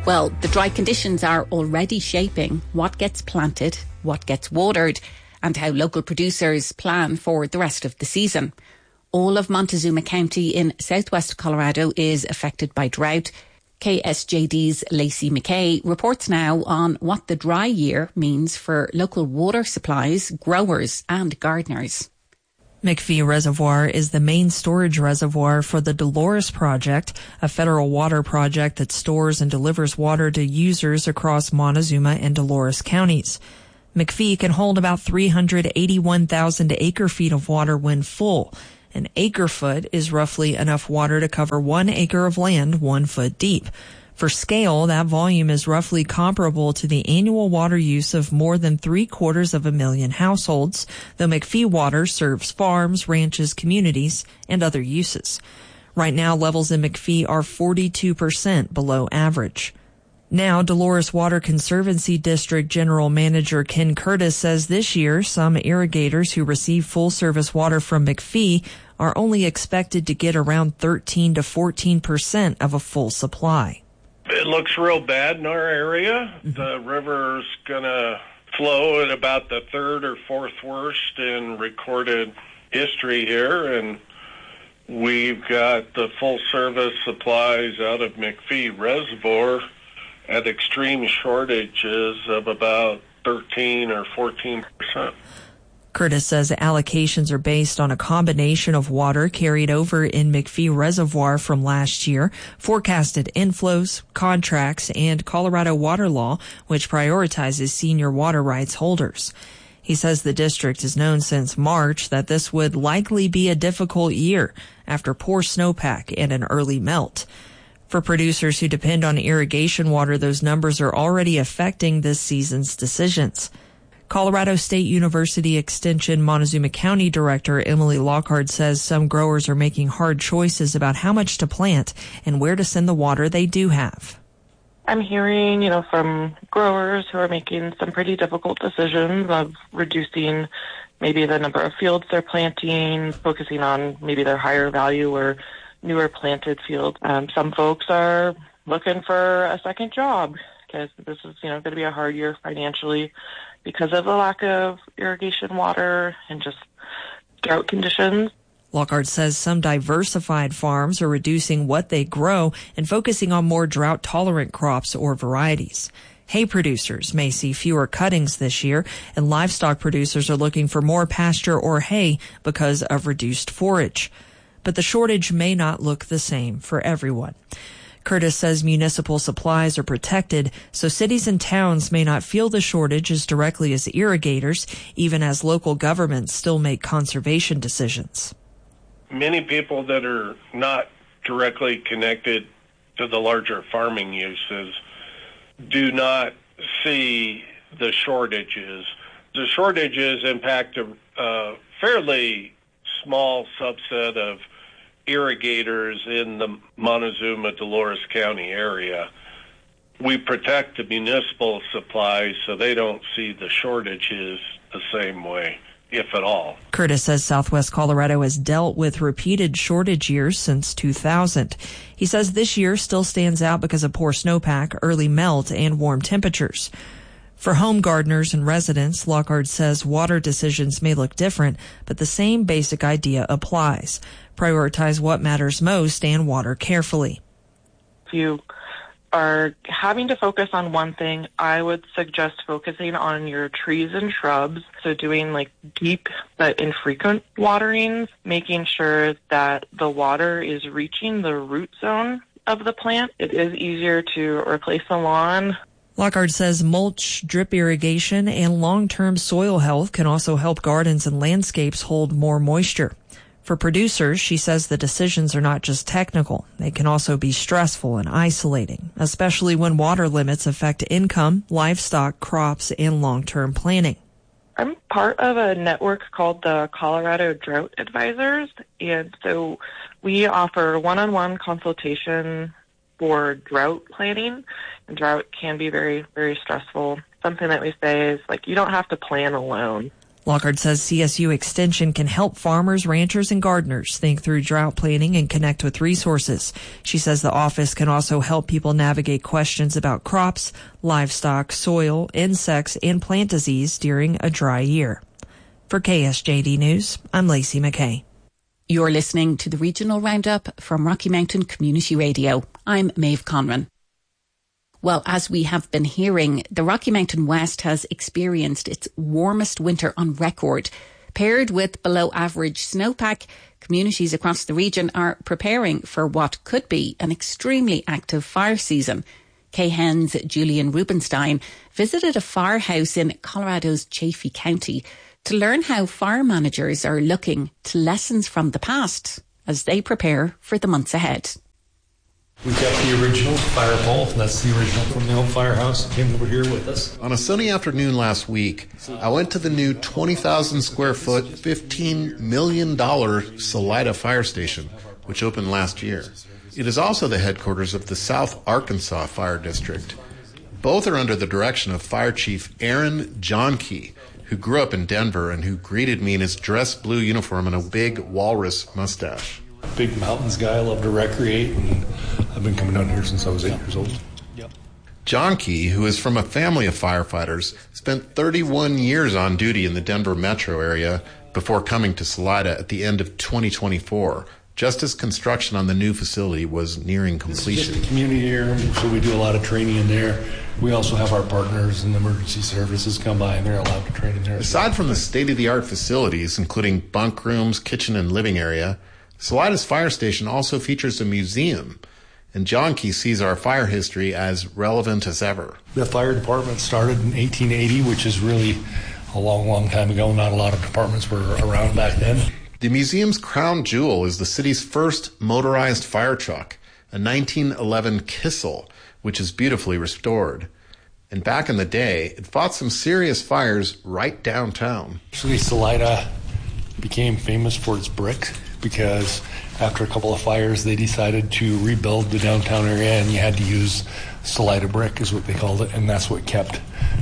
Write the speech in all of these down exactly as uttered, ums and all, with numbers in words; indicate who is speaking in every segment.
Speaker 1: Well, the dry conditions are already shaping what gets planted, what gets watered, and how local producers plan for the rest of the season. All of Montezuma County in southwest Colorado is affected by drought. K S J D's Lacey McKay reports now on what the dry year means for local water supplies, growers and gardeners.
Speaker 2: McPhee Reservoir is the main storage reservoir for the Dolores Project, a federal water project that stores and delivers water to users across Montezuma and Dolores counties. McPhee can hold about three hundred eighty-one thousand acre-feet of water when full. An acre-foot is roughly enough water to cover one acre of land one foot deep. For scale, that volume is roughly comparable to the annual water use of more than three quarters of a million households, though McPhee Water serves farms, ranches, communities, and other uses. Right now, levels in McPhee are forty-two percent below average. Now, Dolores Water Conservancy District General Manager Ken Curtis says this year some irrigators who receive full-service water from McPhee are only expected to get around thirteen to fourteen percent of a full supply.
Speaker 3: It looks real bad in our area. Mm-hmm. The river's going to flow at about the third or fourth worst in recorded history here, and we've got the full-service supplies out of McPhee Reservoir at extreme shortages of about thirteen or fourteen percent.
Speaker 2: Curtis says allocations are based on a combination of water carried over in McPhee Reservoir from last year, forecasted inflows, contracts, and Colorado water law, which prioritizes senior water rights holders. He says the district has known since March that this would likely be a difficult year after poor snowpack and an early melt. For producers who depend on irrigation water, those numbers are already affecting this season's decisions. Colorado State University Extension Montezuma County Director Emily Lockhart says some growers are making hard choices about how much to plant and where to send the water they do have.
Speaker 4: I'm hearing, you know, from growers who are making some pretty difficult decisions of reducing maybe the number of fields they're planting, focusing on maybe their higher value or newer planted fields. Um, some folks are looking for a second job because this is, you know, going to be a hard year financially because of the lack of irrigation water and just drought conditions.
Speaker 2: Lockhart says some diversified farms are reducing what they grow and focusing on more drought-tolerant crops or varieties. Hay producers may see fewer cuttings this year, and livestock producers are looking for more pasture or hay because of reduced forage. But the shortage may not look the same for everyone. Curtis says municipal supplies are protected, so cities and towns may not feel the shortage as directly as irrigators, even as local governments still make conservation decisions.
Speaker 3: Many people that are not directly connected to the larger farming uses do not see the shortages. The shortages impact a, a fairly small subset of irrigators in the Montezuma-Dolores County area. We protect the municipal supplies so they don't see the shortages the same way, if at all.
Speaker 2: Curtis says Southwest Colorado has dealt with repeated shortage years since two thousand. He says this year still stands out because of poor snowpack, early melt, and warm temperatures. For home gardeners and residents, Lockhart says water decisions may look different, but the same basic idea applies. Prioritize what matters most and water carefully.
Speaker 4: If you are having to focus on one thing, I would suggest focusing on your trees and shrubs. So doing like deep but infrequent waterings, making sure that the water is reaching the root zone of the plant. It is easier to replace the lawn.
Speaker 2: Lockhart says mulch, drip irrigation, and long-term soil health can also help gardens and landscapes hold more moisture. For producers, she says the decisions are not just technical. They can also be stressful and isolating, especially when water limits affect income, livestock, crops, and long-term planning.
Speaker 4: I'm part of a network called the Colorado Drought Advisors, and so we offer one-on-one consultation for drought planning. And drought can be very, very stressful. Something that we say is, like, you don't have to plan alone.
Speaker 2: Lockhart says C S U Extension can help farmers, ranchers, and gardeners think through drought planning and connect with resources. She says the office can also help people navigate questions about crops, livestock, soil, insects, and plant disease during a dry year. For K S J D News, I'm Lacey McKay.
Speaker 1: You're listening to the Regional Roundup from Rocky Mountain Community Radio. I'm Maeve Conran. Well, as we have been hearing, the Rocky Mountain West has experienced its warmest winter on record. Paired with below average snowpack, communities across the region are preparing for what could be an extremely active fire season. K H E N's Julian Rubenstein visited a firehouse in Colorado's Chaffee County to learn how fire managers are looking to lessons from the past as they prepare for the months ahead.
Speaker 5: We kept the original fire pole. That's the original from the old firehouse. Came over here with us.
Speaker 6: On a sunny afternoon last week, I went to the new twenty thousand square foot, fifteen million dollars Salida Fire Station, which opened last year. It is also the headquarters of the South Arkansas Fire District. Both are under the direction of Fire Chief Aaron Johnke, who grew up in Denver and who greeted me in his dress blue uniform and a big walrus mustache.
Speaker 5: Big mountains guy, I love to recreate, and I've been coming down here since I was eight years old. Yep.
Speaker 6: Johnke, who is from a family of firefighters, spent thirty-one years on duty in the Denver metro area before coming to Salida at the end of twenty twenty-four, just as construction on the new facility was nearing completion.
Speaker 5: It's just a community area, so we do a lot of training in there. We also have our partners in emergency services come by, and they're allowed to train in there.
Speaker 6: Aside from the state-of-the-art facilities, including bunk rooms, kitchen, and living area, Salida's fire station also features a museum, and Johnke sees our fire history as relevant as ever.
Speaker 5: The fire department started in eighteen eighty, which is really a long, long time ago. Not a lot of departments were around back then.
Speaker 6: The museum's crown jewel is the city's first motorized fire truck, a nineteen eleven Kissel, which is beautifully restored. And back in the day, it fought some serious fires right downtown.
Speaker 5: Actually, Salida became famous for its brick, because after a couple of fires, they decided to rebuild the downtown area, and you had to use Salida brick, is what they called it, and that's what kept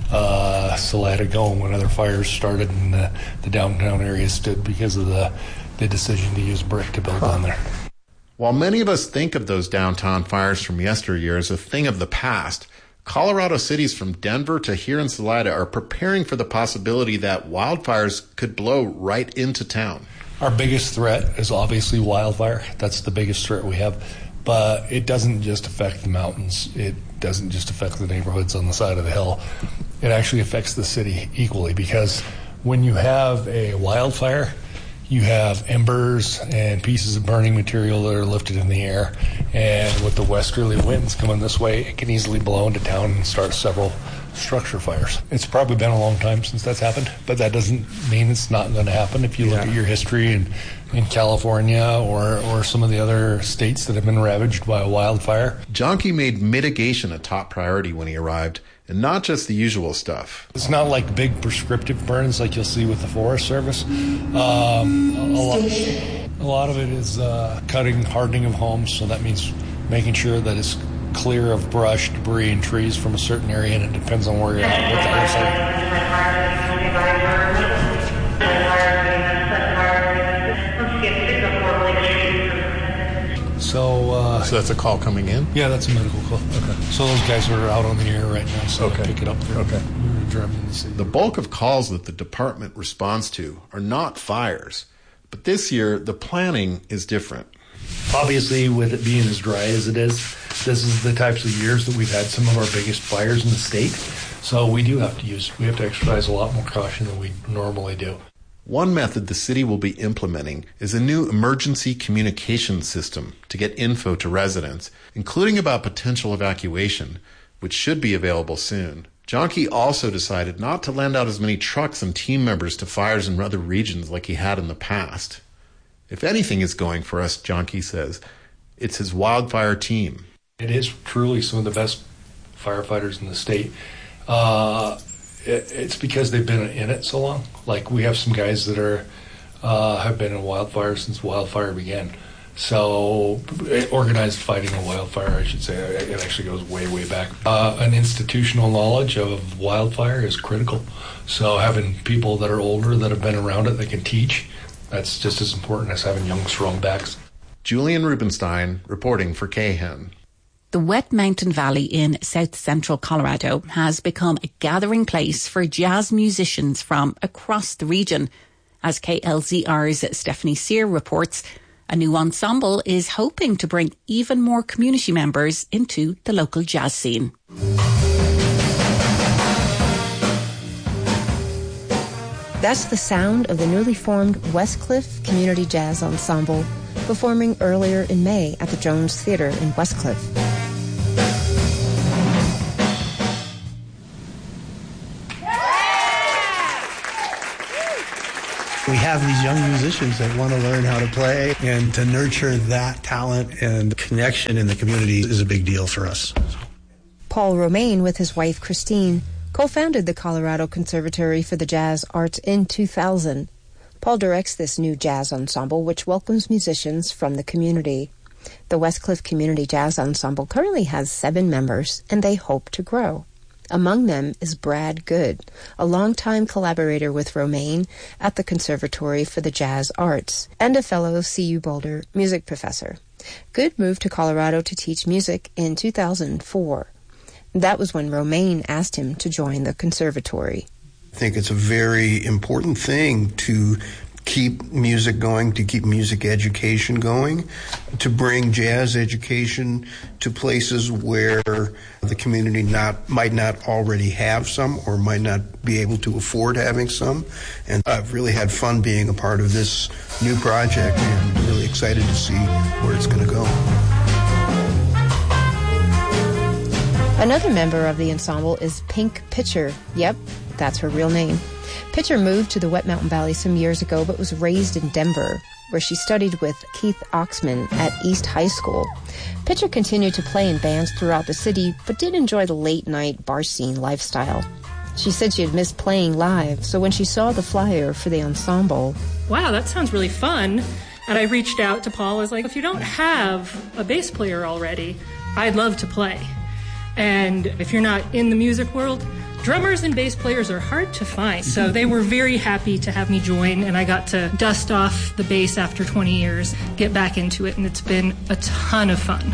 Speaker 5: uh, Salida going when other fires started and the, the downtown area stood, because of the, the decision to use brick to build down there.
Speaker 6: While many of us think of those downtown fires from yesteryear as a thing of the past, Colorado cities from Denver to here in Salida are preparing for the possibility that wildfires could blow right into town.
Speaker 5: Our biggest threat is obviously wildfire. That's the biggest threat we have. But it doesn't just affect the mountains. It doesn't just affect the neighborhoods on the side of the hill. It actually affects the city equally, because when you have a wildfire, you have embers and pieces of burning material that are lifted in the air. And with the westerly winds coming this way, it can easily blow into town and start several structure fires. It's probably been a long time since that's happened, but that doesn't mean it's not going to happen. If you look yeah. at your history in, in California or, or some of the other states that have been ravaged by a wildfire.
Speaker 6: Johnke made mitigation a top priority when he arrived, and not just the usual stuff.
Speaker 5: It's not like big prescriptive burns like you'll see with the Forest Service. Um, a, a, lot, a lot of it is uh, cutting, hardening of homes, so that means making sure that it's clear of brush, debris, and trees from a certain area, and it depends on where you're at. What the so, uh,
Speaker 6: so that's a call coming in?
Speaker 5: Yeah, that's a medical call. Okay. So those guys are out on the air right now, so okay. pick it up there.
Speaker 6: Okay.
Speaker 5: The,
Speaker 6: the bulk of calls that the department responds to are not fires, but this year the planning is different.
Speaker 7: Obviously, with it being as dry as it is, this is the types of years that we've had some of our biggest fires in the state. So we do have to use, we have to exercise a lot more caution than we normally do.
Speaker 6: One method the city will be implementing is a new emergency communication system to get info to residents, including about potential evacuation, which should be available soon. Johnke also decided not to lend out as many trucks and team members to fires in other regions like he had in the past. If anything is going for us, Johnke says, it's his wildfire team.
Speaker 5: It is truly some of the best firefighters in the state. Uh, it, it's because they've been in it so long. Like, we have some guys that are uh, have been in wildfire since wildfire began. So, organized fighting a wildfire, I should say, it actually goes way, way back. Uh, an institutional knowledge of wildfire is critical. So having people that are older that have been around it that can teach, that's just as important as having young, strong backs.
Speaker 6: Julian Rubenstein reporting for K H E N.
Speaker 1: The Wet Mountain Valley in south central Colorado has become a gathering place for jazz musicians from across the region. As K L Z R's Stephanie Sear reports, a new ensemble is hoping to bring even more community members into the local jazz scene.
Speaker 8: That's the sound of the newly formed Westcliff Community Jazz Ensemble, performing earlier in May at the Jones Theatre in Westcliff.
Speaker 9: We have these young musicians that want to learn how to play, and to nurture that talent and connection in the community is a big deal for us.
Speaker 8: Paul Romaine, with his wife Christine, co-founded the Colorado Conservatory for the Jazz Arts in two thousand. Paul directs this new jazz ensemble, which welcomes musicians from the community. The Westcliff Community Jazz Ensemble currently has seven members, and they hope to grow. Among them is Brad Good, a longtime collaborator with Romaine at the Conservatory for the Jazz Arts, and a fellow C U Boulder music professor. Good moved to Colorado to teach music in two thousand four. That was when Romaine asked him to join the conservatory.
Speaker 10: I think it's a very important thing to keep music going, to keep music education going, to bring jazz education to places where the community not might not already have some or might not be able to afford having some. And I've really had fun being a part of this new project and really excited to see where it's going to go.
Speaker 8: Another member of the ensemble is Pink Pitcher. Yep, that's her real name. Pitcher moved to the Wet Mountain Valley some years ago, but was raised in Denver, where she studied with Keith Oxman at East High School. Pitcher continued to play in bands throughout the city, but did enjoy the late-night bar scene lifestyle. She said she had missed playing live, so when she saw the flyer for the ensemble...
Speaker 11: Wow, that sounds really fun. And I reached out to Paul. I was like, if you don't have a bass player already, I'd love to play. And if you're not in the music world, drummers and bass players are hard to find. So they were very happy to have me join, and I got to dust off the bass after twenty years, get back into it, and it's been a ton of fun.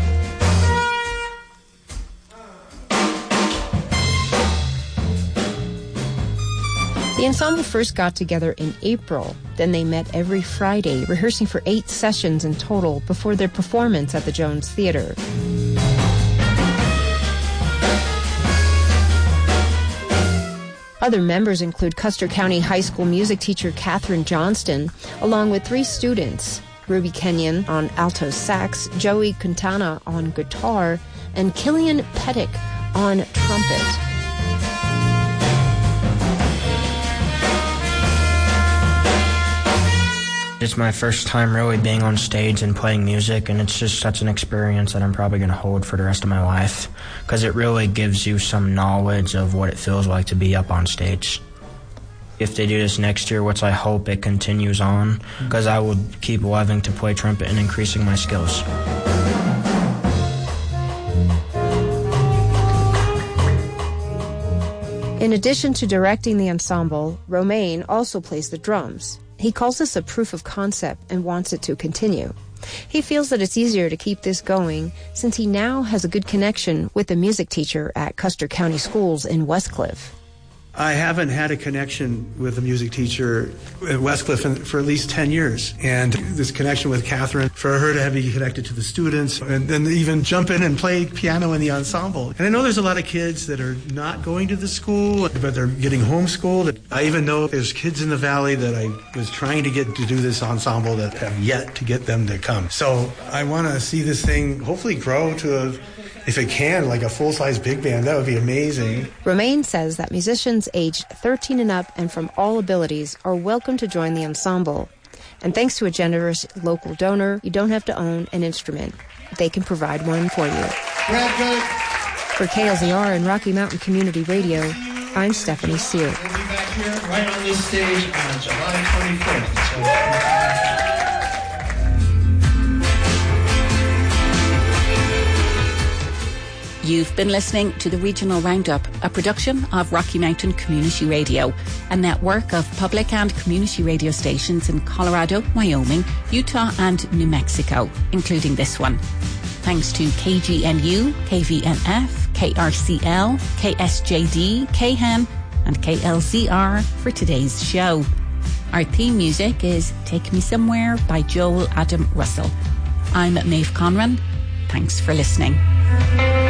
Speaker 8: The ensemble first got together in April. Then they met every Friday, rehearsing for eight sessions in total before their performance at the Jones Theatre. Other members include Custer County High School music teacher Katherine Johnston, along with three students, Ruby Kenyon on alto sax, Joey Quintana on guitar, and Killian Pettick on trumpet.
Speaker 12: It's my first time really being on stage and playing music, and it's just such an experience that I'm probably going to hold for the rest of my life, because it really gives you some knowledge of what it feels like to be up on stage. If they do this next year, which I hope it continues on, because I would keep loving to play trumpet and increasing my skills.
Speaker 8: In addition to directing the ensemble, Romaine also plays the drums. He calls this a proof of concept and wants it to continue. He feels that it's easier to keep this going since he now has a good connection with the music teacher at Custer County Schools in Westcliff.
Speaker 9: I haven't had a connection with a music teacher at Westcliff for at least ten years. And this connection with Catherine, for her to be connected to the students and then even jump in and play piano in the ensemble. And I know there's a lot of kids that are not going to the school, but they're getting homeschooled. I even know there's kids in the valley that I was trying to get to do this ensemble that have yet to get them to come. So I want to see this thing hopefully grow to a If it can, like a full-size big band, that would be amazing.
Speaker 8: Romaine says that musicians aged thirteen and up and from all abilities are welcome to join the ensemble. And thanks to a generous local donor, you don't have to own an instrument. They can provide one for you. For K L Z R and Rocky Mountain Community Radio, I'm Stephanie Sear.
Speaker 13: We'll be back here right on this stage on July twenty-fifth. So
Speaker 1: You've been listening to the Regional Roundup, a production of Rocky Mountain Community Radio, a network of public and community radio stations in Colorado, Wyoming, Utah and New Mexico, including this one. Thanks to K G N U, K V N F, K R C L, K S J D, K H E N and K L Z R for today's show. Our theme music is Take Me Somewhere by Joel Adam Russell. I'm Maeve Conran. Thanks for listening.